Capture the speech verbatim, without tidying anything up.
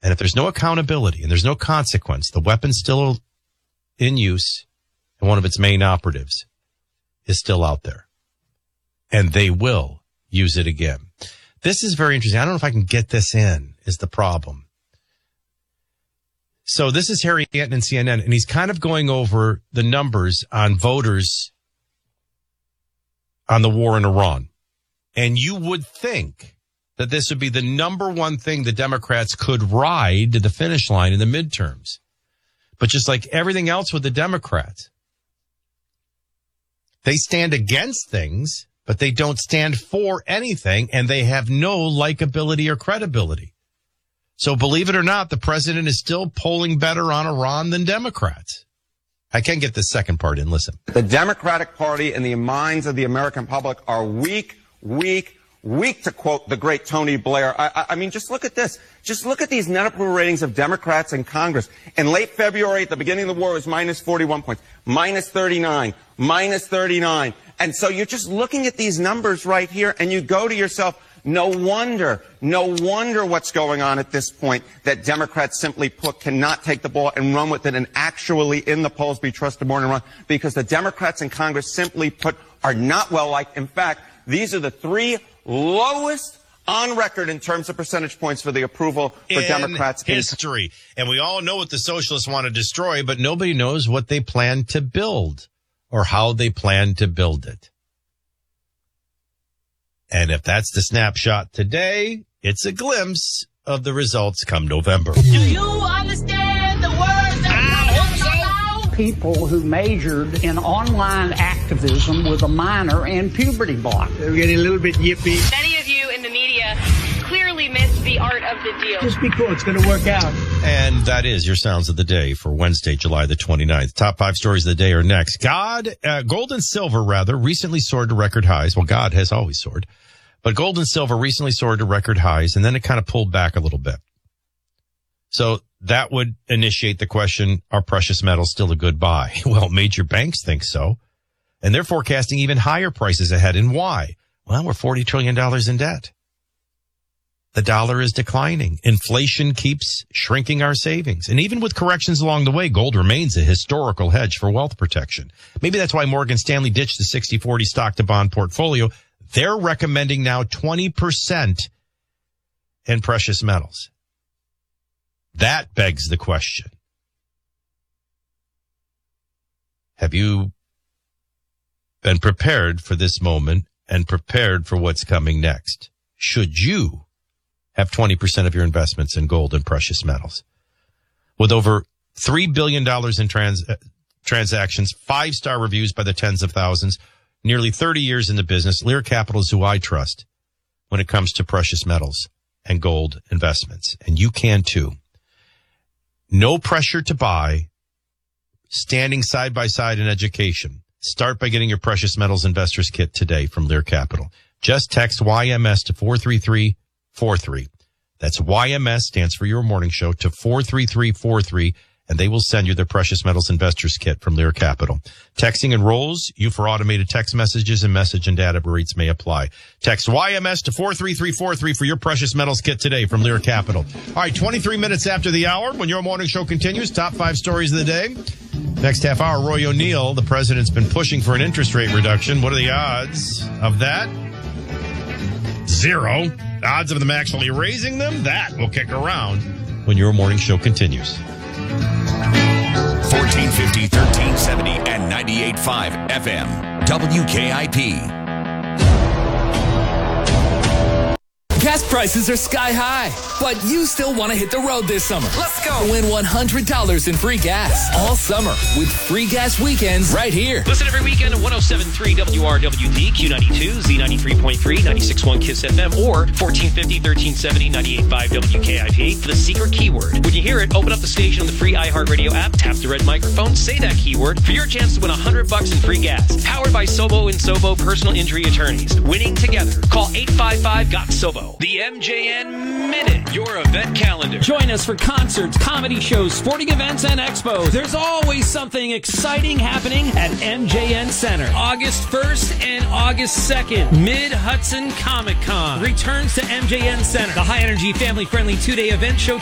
And if there's no accountability and there's no consequence, the weapon's still in use, and one of its main operatives is still out there. And they will use it again. This is very interesting. I don't know if I can get this in, is the problem. So this is Harry Anton in C N N, and he's kind of going over the numbers on voters on the war in Iran. And you would think that this would be the number one thing the Democrats could ride to the finish line in the midterms. But just like everything else with the Democrats, they stand against things, but they don't stand for anything, and they have no likability or credibility. So believe it or not, the president is still polling better on Iran than Democrats. I can't get the second part in. Listen. The Democratic Party in the minds of the American public are weak, weak, weak, to quote the great Tony Blair. I, I, I mean, just look at this. Just look at these net approval ratings of Democrats in Congress. In late February, at the beginning of the war, it was minus forty-one points, minus thirty-nine, minus thirty-nine. And so you're just looking at these numbers right here, and you go to yourself, no wonder, no wonder what's going on at this point, that Democrats simply put cannot take the ball and run with it and actually in the polls be trusted more than run, because the Democrats in Congress simply put are not well liked. In fact, these are the three lowest on record in terms of percentage points for the approval for in Democrats in history. And we all know what the socialists want to destroy, but nobody knows what they plan to build or how they plan to build it. And if that's the snapshot today, it's a glimpse of the results come November. Do you understand the words that I people who majored in online activism with a minor in puberty block? They're getting a little bit yippy. Many of you in the media clearly missed the art of the deal. Just be cool. It's going to work out. And that is your sounds of the day for Wednesday, July the twenty-ninth. Top five stories of the day are next. God, uh, gold and silver, rather, recently soared to record highs. Well, God has always soared. But gold and silver recently soared to record highs, and then it kind of pulled back a little bit. So that would initiate the question, are precious metals still a good buy? Well, major banks think so. And they're forecasting even higher prices ahead. And why? Well, we're forty trillion dollars in debt. The dollar is declining. Inflation keeps shrinking our savings. And even with corrections along the way, gold remains a historical hedge for wealth protection. Maybe that's why Morgan Stanley ditched the sixty forty stock to bond portfolio. They're recommending now twenty percent in precious metals. That begs the question. Have you been prepared for this moment and prepared for what's coming next? Should you have twenty percent of your investments in gold and precious metals? With over three billion dollars in trans, uh, transactions, five-star reviews by the tens of thousands, nearly thirty years in the business, Lear Capital is who I trust when it comes to precious metals and gold investments. And you can too. No pressure to buy, standing side by side in education. Start by getting your Precious Metals Investors Kit today from Lear Capital. Just text Y M S to four three three four three. That's Y M S, stands for Your Morning Show, to four three three four three. And they will send you their Precious Metals Investors Kit from Lear Capital. Texting enrolls you for automated text messages, and message and data rates may apply. Text Y M S to four three three four three for your Precious Metals Kit today from Lear Capital. All right, twenty-three minutes after the hour, when Your Morning Show continues, top five stories of the day. Next half hour, Roy O'Neill. The president's been pushing for an interest rate reduction. What are the odds of that? Zero. The odds of them actually raising them? That will kick around when Your Morning Show continues. fourteen fifty, thirteen seventy, and ninety-eight point five F M. W K I P. Gas prices are sky high, but you still want to hit the road this summer. Let's go. Win one hundred dollars in free gas all summer with free gas weekends right here. Listen every weekend at one oh seven point three W R W D, Q ninety-two, Z ninety-three point three, ninety-six point one KISS F M, or fourteen fifty, thirteen seventy, ninety-eight point five W K I P for the secret keyword. When you hear it, open up the station on the free iHeartRadio app, tap the red microphone, say that keyword for your chance to win one hundred bucks in free gas. Powered by Sobo and Sobo Personal Injury Attorneys. Winning together. Call eight five five, G O T, S O B O. The M J N Minute, your event calendar. Join us for concerts, comedy shows, sporting events, and expos. There's always something exciting happening at M J N Center. August first and August second, Mid-Hudson Comic Con returns to M J N Center. The high-energy, family-friendly two-day event show